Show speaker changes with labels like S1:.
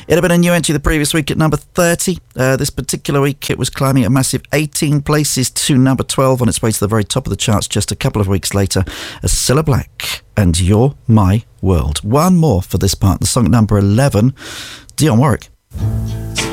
S1: It had been a new entry the previous week at number 30. This particular week it was climbing a massive 18 places to number 12 on its way to the very top of the charts just a couple of weeks later as Cilla Black and You're My World. One more for this part, the song number 11, Dionne Warwick.